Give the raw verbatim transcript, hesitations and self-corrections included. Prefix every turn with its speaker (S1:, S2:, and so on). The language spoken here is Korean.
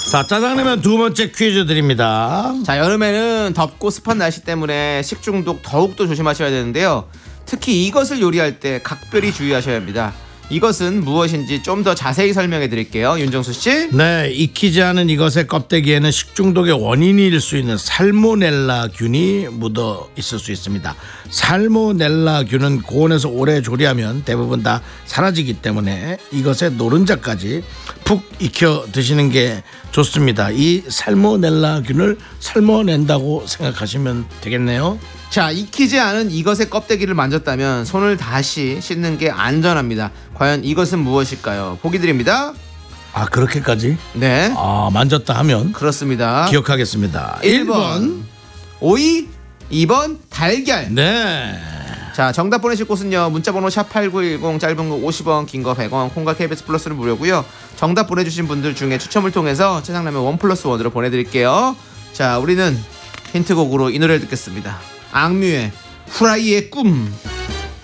S1: 자, 짜장라면 두 번째 퀴즈 드립니다.
S2: 자, 여름에는 덥고 습한 날씨 때문에 식중독 더욱더 조심하셔야 되는데요. 특히 이것을 요리할 때 각별히 주의하셔야 합니다. 이것은 무엇인지 좀 더 자세히 설명해 드릴게요. 윤정수 씨.
S1: 네, 익히지 않은 이것의 껍데기에는 식중독의 원인일 수 있는 살모넬라균이 묻어 있을 수 있습니다. 살모넬라균은 고온에서 오래 조리하면 대부분 다 사라지기 때문에 이것의 노른자까지 푹 익혀 드시는 게 좋습니다. 이 살모넬라균을 삶아낸다고 생각하시면 되겠네요.
S2: 자, 익히지 않은 이것의 껍데기를 만졌다면 손을 다시 씻는 게 안전합니다. 과연 이것은 무엇일까요? 보기 드립니다.
S1: 아, 그렇게까지?
S2: 네,
S1: 아, 만졌다 하면
S2: 그렇습니다.
S1: 기억하겠습니다.
S2: 일 번 오이, 이 번 달걀.
S1: 네.
S2: 자, 정답 보내실 곳은요. 문자번호 샵팔구일공, 짧은 거 오십 원, 긴 거 백 원, 콩과 케이비에스 플러스는 무료고요. 정답 보내주신 분들 중에 추첨을 통해서 짜장라면 원 플러스 원으로 보내드릴게요. 자, 우리는 힌트곡으로 이 노래를 듣겠습니다. 악뮤의 후라이의 꿈.